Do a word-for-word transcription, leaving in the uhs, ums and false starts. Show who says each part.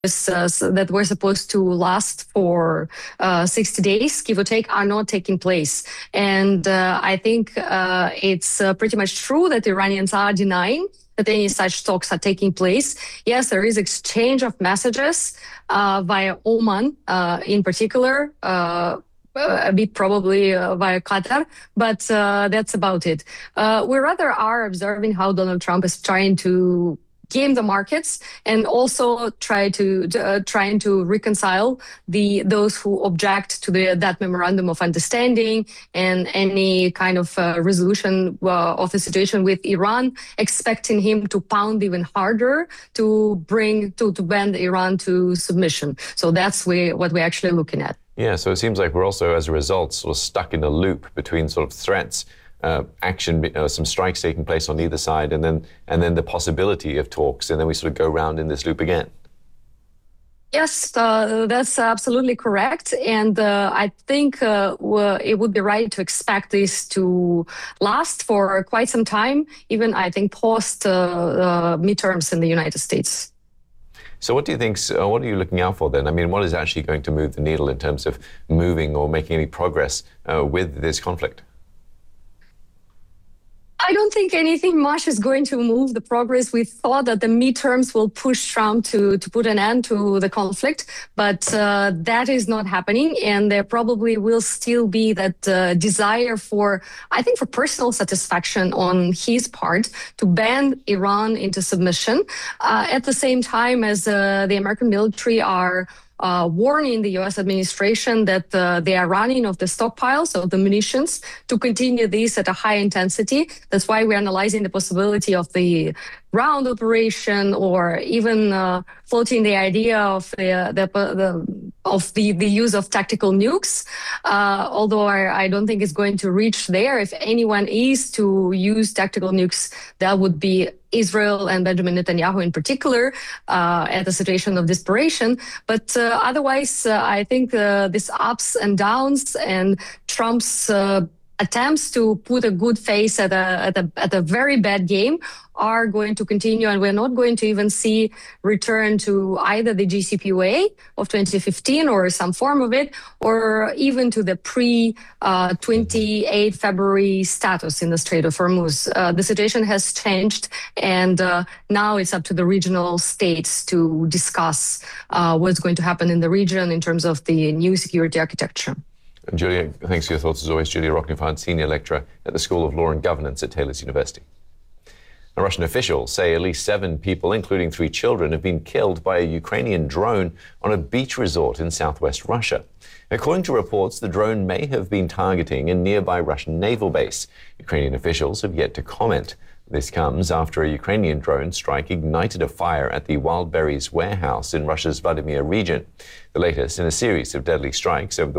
Speaker 1: Uh, so that were supposed to last for uh, sixty days, give or take, are not taking place. And uh, I think uh, it's uh, pretty much true that Iranians are denying that any such talks are taking place. Yes, there is exchange of messages uh, via Oman uh, in particular, uh, a bit probably uh, via Qatar, but uh, that's about it. Uh, we rather are observing how Donald Trump is trying to game the markets and also try to uh, trying to reconcile the those who object to the that memorandum of understanding and any kind of uh, resolution uh, of the situation with Iran, expecting him to pound even harder to bring to to bend Iran to submission. So that's we, what we're actually looking at.
Speaker 2: Yeah, so it seems like we're also, as a result, sort of stuck in a loop between sort of threats, Uh, action, uh, some strikes taking place on either side, and then and then the possibility of talks, and then we sort of go round in this loop again.
Speaker 1: Yes, uh, that's absolutely correct, and uh, I think uh, it would be right to expect this to last for quite some time, even I think post uh, uh, midterms in the United States.
Speaker 2: So what do you think, uh, what are you looking out for then? I mean, what is actually going to move the needle in terms of moving or making any progress uh, with this conflict?
Speaker 1: I don't think anything much is going to move the progress. We thought that the midterms will push Trump to, to put an end to the conflict, but uh, that is not happening. And there probably will still be that uh, desire for, I think, for personal satisfaction on his part to bend Iran into submission uh, at the same time as uh, the American military are Uh, warning the U S administration that uh, they are running off the stockpiles of the munitions to continue this at a high intensity. That's why we're analyzing the possibility of the ground operation, or even uh, floating the idea of the, uh, the, the of the, the use of tactical nukes. Uh, although I, I don't think it's going to reach there. If anyone is to use tactical nukes, that would be Israel and Benjamin Netanyahu in particular, uh, at a situation of desperation. But uh, otherwise, uh, I think uh, these ups and downs and Trump's uh, attempts to put a good face at a, at a at a very bad game are going to continue, and we're not going to even see return to either the J C P O A of twenty fifteen or some form of it, or even to the pre twenty-eighth uh, February status in the Strait of Hormuz. Uh, the situation has changed, and uh, now it's up to the regional states to discuss uh, what's going to happen in the region in terms of the new security architecture.
Speaker 2: Julia, thanks for your thoughts as always. Julia Roknifad, Senior Lecturer at the School of Law and Governance at Taylor's University. Now, Russian officials say at least seven people, including three children, have been killed by a Ukrainian drone on a beach resort in southwest Russia. According to reports, the drone may have been targeting a nearby Russian naval base. Ukrainian officials have yet to comment. This comes after a Ukrainian drone strike ignited a fire at the Wild Berries warehouse in Russia's Vladimir region, the latest in a series of deadly strikes over the